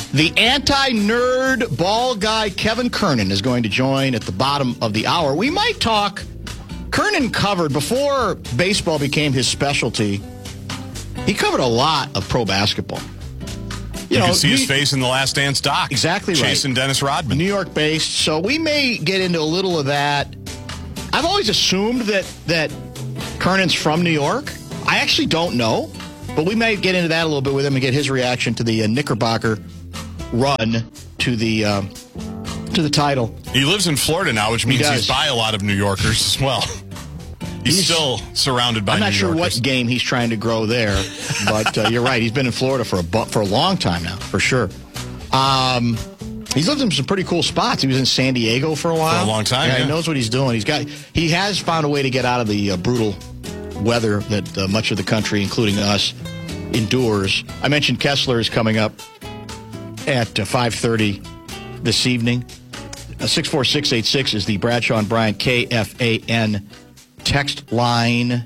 The anti-nerd ball guy Kevin Kernan is going to join at the bottom of the hour. We might talk. Kernan covered, before baseball became his specialty, he covered a lot of pro basketball. You can see his face in the Last Dance doc. Exactly right. Chasing Dennis Rodman. New York-based, so we may get into a little of that. I've always assumed that Kernan's from New York. I actually don't know, but we may get into that a little bit with him and get his reaction to the Knickerbocker run to the title. He lives in Florida now, which means he's by a lot of New Yorkers as well. He's still surrounded by New Yorkers. I'm not sure what game he's trying to grow there, but you're right. He's been in Florida for a long time now, for sure. He's lived in some pretty cool spots. He was in San Diego for a while. For a long time, yeah. He knows what he's doing. He has found a way to get out of the brutal weather that much of the country, including us, endures. I mentioned Kessler is coming up at 5:30 this evening. 64686 is the Bradshaw and Bryant KFAN text line.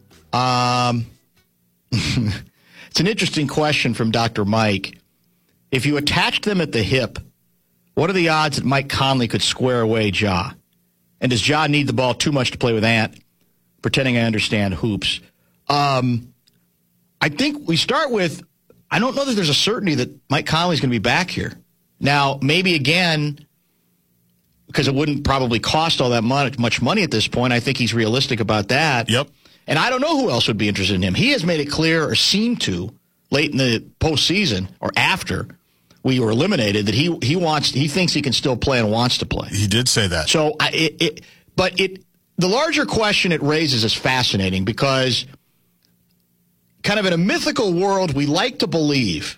It's an interesting question from Dr. Mike. If you attached them at the hip, what are the odds that Mike Conley could square away Ja? And does Ja need the ball too much to play with Ant? Pretending I understand hoops. I think we start with, I don't know that there's a certainty that Mike Conley's going to be back here. Now, maybe again, because it wouldn't probably cost all that much money at this point. I think he's realistic about that. Yep. And I don't know who else would be interested in him. He has made it clear, or seemed to, late in the postseason or after we were eliminated, that he thinks he can still play and wants to play. He did say that. So, the larger question it raises is fascinating because kind of in a mythical world, we like to believe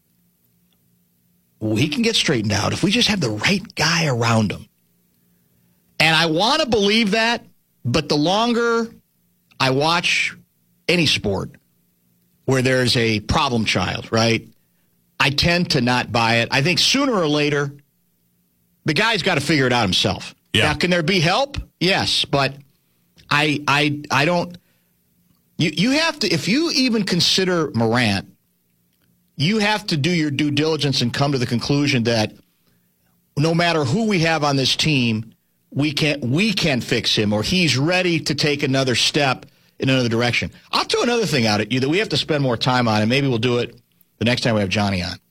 he can get straightened out if we just have the right guy around him. And I want to believe that, but the longer I watch any sport where there's a problem child, right, I tend to not buy it. I think sooner or later, the guy's got to figure it out himself. Yeah. Now, can there be help? Yes, but I don't. You have to, if you even consider Morant, you have to do your due diligence and come to the conclusion that no matter who we have on this team, we can fix him, or he's ready to take another step in another direction. I'll throw another thing out at you that we have to spend more time on, and maybe we'll do it the next time we have Johnny on.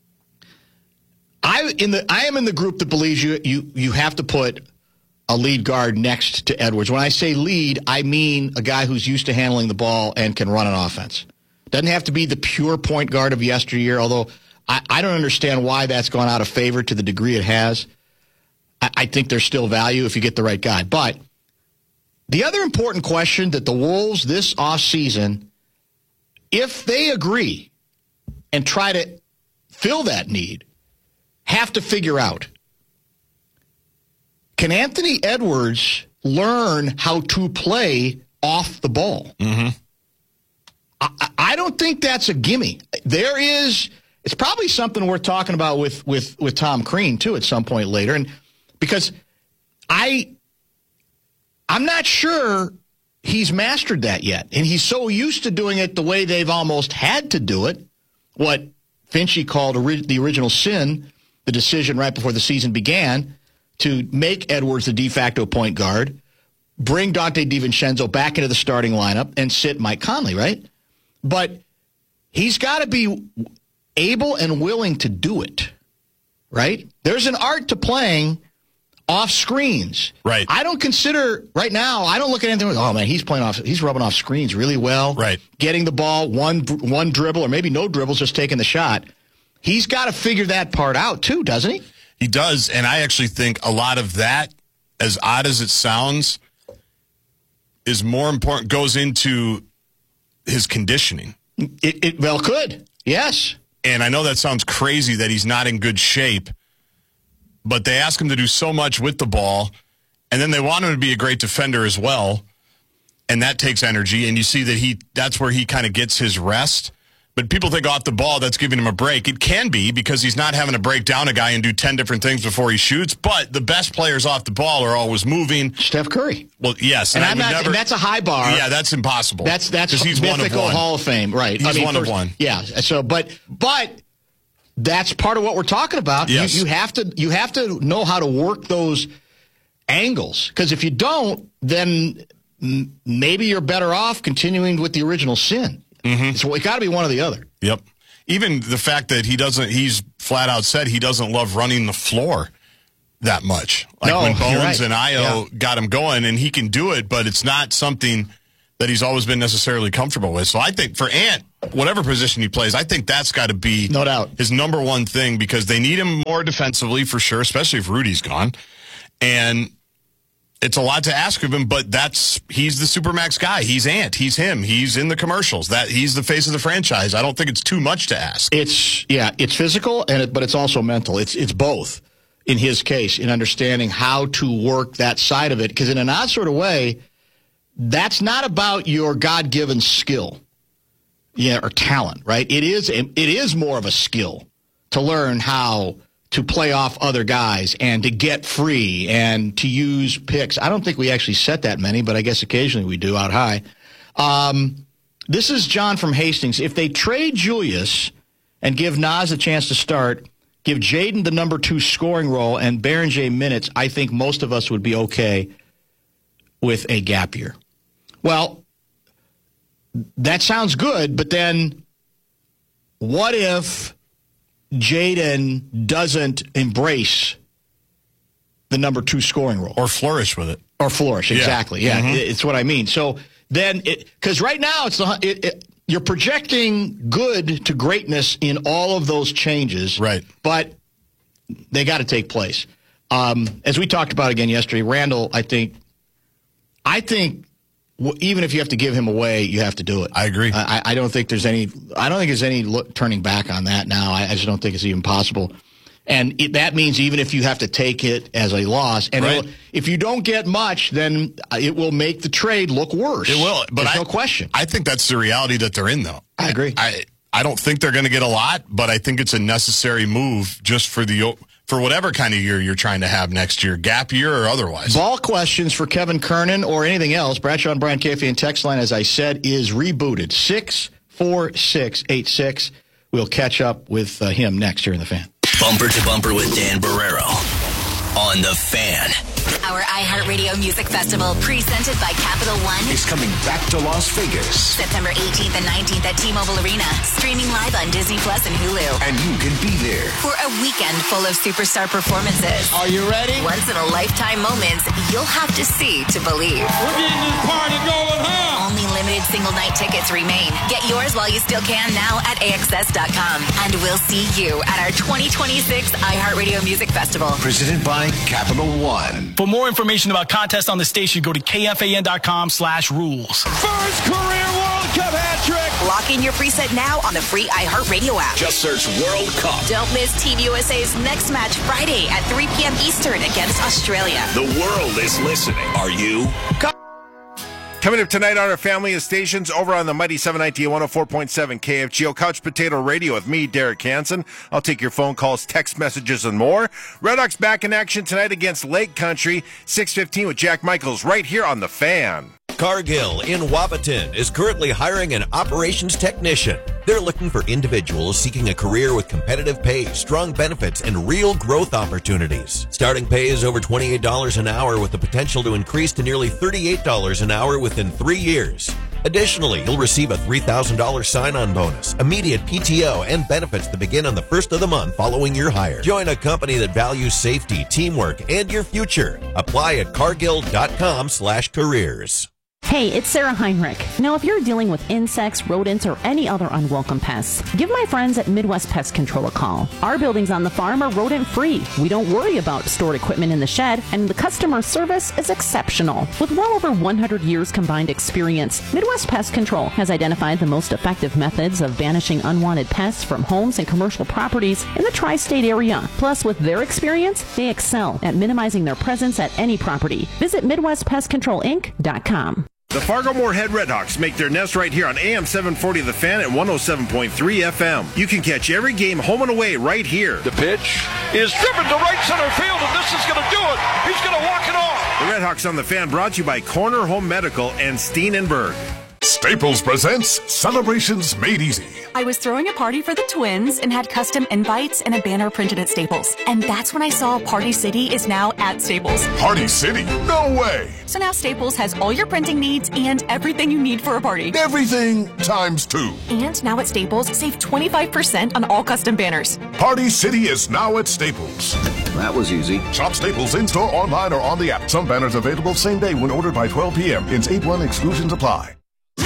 I am in the group that believes you have to put a lead guard next to Edwards. When I say lead, I mean a guy who's used to handling the ball and can run an offense. Doesn't have to be the pure point guard of yesteryear, although I don't understand why that's gone out of favor to the degree it has. I think there's still value if you get the right guy. But the other important question that the Wolves this offseason, if they agree and try to fill that need, have to figure out, can Anthony Edwards learn how to play off the ball? Mm-hmm. I don't think that's a gimme. It's probably something worth talking about with Tom Crean, too, at some point later. And because I'm not sure he's mastered that yet. And he's so used to doing it the way they've almost had to do it, what Finchie called the original sin, the decision right before the season began, to make Edwards the de facto point guard, bring Dante DiVincenzo back into the starting lineup, and sit Mike Conley, right? But he's got to be able and willing to do it, right? There's an art to playing off screens. Right. I don't consider, right now, I don't look at anything like, oh, man, he's rubbing off screens really well. Right. Getting the ball, one dribble, or maybe no dribbles, just taking the shot. He's got to figure that part out, too, doesn't he? He does, and I actually think a lot of that, as odd as it sounds, is more important, goes into his conditioning. It well could, yes. And I know that sounds crazy that he's not in good shape, but they ask him to do so much with the ball, and then they want him to be a great defender as well, and that takes energy, and you see that that's where he kind of gets his rest. But people think off the ball, that's giving him a break. It can be, because he's not having to break down a guy and do 10 different things before he shoots. But the best players off the ball are always moving. Steph Curry. Well, yes. And that's a high bar. Yeah, that's impossible. That's he's mythical one of one. Hall of Fame. Right. He's one of one. Yeah. So, but that's part of what we're talking about. Yes. You have to know how to work those angles, because if you don't, then maybe you're better off continuing with the original sin. Mm-hmm. So it got to be one or the other. Yep. Even the fact that he's flat out said he doesn't love running the floor that much. Like when Bones and Io got him going, and he can do it, but it's not something that he's always been necessarily comfortable with. So I think for Ant, whatever position he plays, I think that's got to be no doubt his number one thing, because they need him more defensively for sure, especially if Rudy's gone. And it's a lot to ask of him, but he's the Supermax guy. He's Ant. He's him. He's in the commercials. He's the face of the franchise. I don't think it's too much to ask. It's physical, but it's also mental. It's both in his case, in understanding how to work that side of it. Because in an odd sort of way, that's not about your God-given skill, or talent, right? It is more of a skill to learn how to play off other guys and to get free and to use picks. I don't think we actually set that many, but I guess occasionally we do out high. This is John from Hastings. If they trade Julius and give Naz a chance to start, give Jaden the number 2 scoring role and Berenger minutes, I think most of us would be okay with a gap year. Well, that sounds good, but then what if Jaden doesn't embrace the number 2 scoring role? Or flourish with it. Or flourish, exactly. Yeah, Mm-hmm. It's what I mean. So then, because right now you're projecting good to greatness in all of those changes. Right. But they got to take place. As we talked about again yesterday, Randall, I think even if you have to give him away, you have to do it. I agree. I don't think there's any turning back on that now. I just don't think it's even possible. And that means even if you have to take it as a loss, and if you don't get much, then it will make the trade look worse. It will, but there's no question. I think that's the reality that they're in, though. I agree. I don't think they're going to get a lot, but I think it's a necessary move just for whatever kind of year you're trying to have next year, gap year or otherwise. Ball questions for Kevin Kernan or anything else. Bradshaw and Brian KFAN text line, as I said, is rebooted. 64686. We'll catch up with him next here in the Fan. Bumper to Bumper with Dan Barrero on the Fan. Our iHeartRadio Music Festival, presented by Capital One, is coming back to Las Vegas. September 18th and 19th at T-Mobile Arena. Streaming live on Disney Plus and Hulu. And you can be there For a weekend full of superstar performances. Are you ready? Once-in-a-lifetime moments you'll have to see to believe. We're getting this party going, huh? Only limited single-night tickets remain. Get yours while you still can now at AXS.com. And we'll see you at our 2026 iHeartRadio Music Festival. Presented by Capital One. For more information about contests on the station, go to KFAN.com/rules. First career World Cup hat trick. Lock in your preset now on the free iHeartRadio app. Just search World Cup. Don't miss Team USA's next match Friday at 3 p.m. Eastern against Australia. The world is listening. Are you? Coming up tonight on our family of stations over on the Mighty 790 104.7 KFGO Couch Potato Radio with me, Derek Hansen. I'll take your phone calls, text messages, and more. Redhawks back in action tonight against Lake Country, 6:15 with Jack Michaels right here on the Fan. Cargill in Wapaton is currently hiring an operations technician. They're looking for individuals seeking a career with competitive pay, strong benefits, and real growth opportunities. Starting pay is over $28 an hour with the potential to increase to nearly $38 an hour within 3 years. Additionally, you'll receive a $3,000 sign-on bonus, immediate PTO, and benefits that begin on the first of the month following your hire. Join a company that values safety, teamwork, and your future. Apply at cargill.com/careers. Hey, it's Sarah Heinrich. Now, if you're dealing with insects, rodents, or any other unwelcome pests, give my friends at Midwest Pest Control a call. Our buildings on the farm are rodent-free. We don't worry about stored equipment in the shed, and the customer service is exceptional. With well over 100 years combined experience, Midwest Pest Control has identified the most effective methods of banishing unwanted pests from homes and commercial properties in the tri-state area. Plus, with their experience, they excel at minimizing their presence at any property. Visit MidwestPestControlInc.com. The Fargo-Moorhead Redhawks make their nest right here on AM 740 The Fan at 107.3 FM. You can catch every game home and away right here. The pitch is driven to right center field, and this is going to do it. He's going to walk it off. The Redhawks on The Fan brought to you by Corner Home Medical and Steenenberg. Staples presents Celebrations Made Easy. I was throwing a party for the twins and had custom invites and a banner printed at Staples. And that's when I saw Party City is now at Staples. Party City? No way! So now Staples has all your printing needs and everything you need for a party. Everything times 2. And now at Staples, save 25% on all custom banners. Party City is now at Staples. That was easy. Shop Staples in-store, online, or on the app. Some banners available same day when ordered by 12 p.m. Ins 8-1 exclusions apply.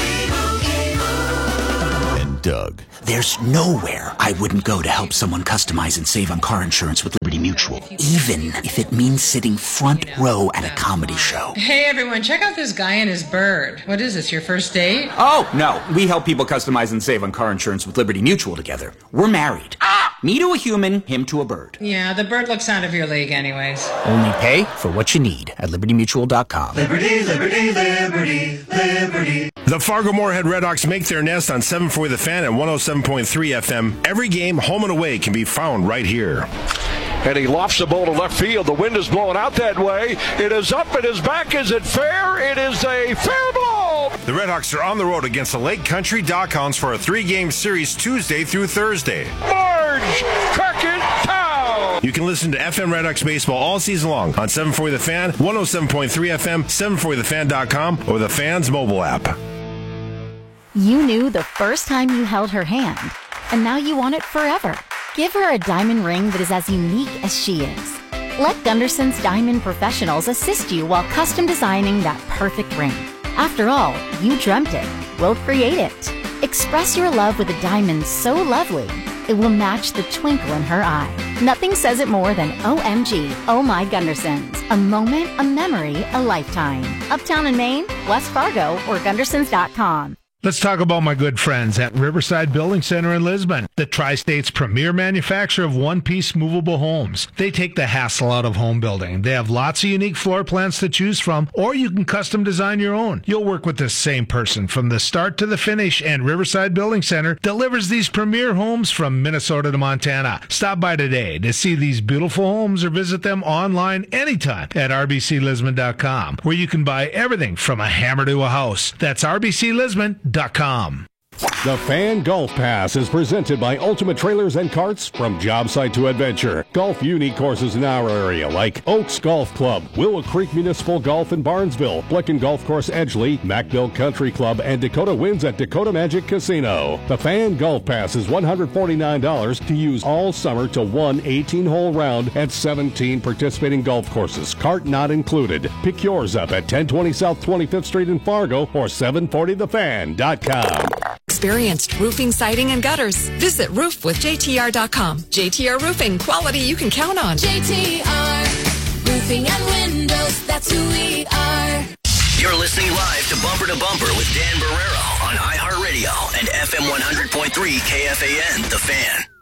Doug. There's nowhere I wouldn't go to help someone customize and save on car insurance with Liberty Mutual, even if it means sitting front row at a comedy show. Hey everyone, check out this guy and his bird. What is this, your first date? Oh, no. We help people customize and save on car insurance with Liberty Mutual together. We're married. Me to a human, him to a bird. Yeah, the bird looks out of your league anyways. Only pay for what you need at LibertyMutual.com. Liberty, liberty, liberty, liberty. The Fargo-Moorhead Redhawks make their nest on 740 The Fan at 107.3 FM. Every game, home and away, can be found right here. And he lofts the ball to left field. The wind is blowing out that way. It is up, it is back. Is it fair? It is a fair ball. The Redhawks are on the road against the Lake Country Dockhounds for a 3-game series Tuesday through Thursday. Marge Crockett Town. You can listen to FM Redhawks baseball all season long on 740 The Fan, 107.3 FM, 740thefan.com, or the Fan's mobile app. You knew the first time you held her hand, and now you want it forever. Give her a diamond ring that is as unique as she is. Let Gunderson's Diamond Professionals assist you while custom designing that perfect ring. After all, you dreamt it. We'll create it. Express your love with a diamond so lovely, it will match the twinkle in her eye. Nothing says it more than OMG, Oh My Gundersons. A moment, a memory, a lifetime. Uptown in Maine, West Fargo, or Gundersons.com. Let's talk about my good friends at Riverside Building Center in Lisbon, the Tri-State's premier manufacturer of one-piece movable homes. They take the hassle out of home building. They have lots of unique floor plans to choose from, or you can custom design your own. You'll work with the same person from the start to the finish, and Riverside Building Center delivers these premier homes from Minnesota to Montana. Stop by today to see these beautiful homes or visit them online anytime at rbclisbon.com, where you can buy everything from a hammer to a house. That's rbclisbon.com. The Fan Golf Pass is presented by Ultimate Trailers and Carts. From job site to adventure, golf unique courses in our area like Oaks Golf Club, Willow Creek Municipal Golf in Barnesville, Blicken Golf Course Edgeley, Macville Country Club, and Dakota Winds at Dakota Magic Casino. The Fan Golf Pass is $149 to use all summer to one 18-hole round at 17 participating golf courses, cart not included. Pick yours up at 1020 South 25th Street in Fargo or 740thefan.com. Experienced roofing, siding, and gutters. Visit roofwithjtr.com. JTR Roofing, quality you can count on. JTR Roofing and Windows, that's who we are. You're listening live to Bumper with Dan Barrero on iHeartRadio and FM 100.3 KFAN, The Fan.